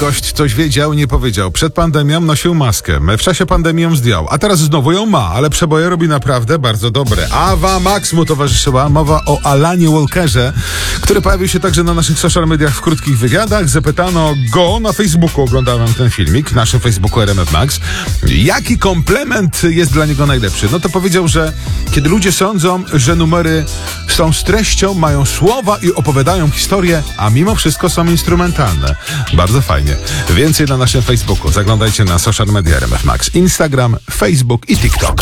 gość coś wiedział, nie powiedział. Przed pandemią nosił maskę, w czasie pandemii ją zdjął, a teraz znowu ją ma, ale przeboje robi naprawdę bardzo dobre. Ava Max mu towarzyszyła. Mowa o Alanie Walkerze, który pojawił się także na naszych social mediach w krótkich wywiadach. Zapytano go na Facebooku, oglądałem ten filmik, naszym Facebooku RMF Max, jaki komplement jest dla niego najlepszy. No to powiedział, że kiedy ludzie sądzą, że numery są z treścią, mają słowa i opowiadają historię, a mimo wszystko są instrumentalne. Bardzo fajnie. Więcej na naszym Facebooku. Zaglądajcie na social media RMF Max, Instagram, Facebook i TikTok.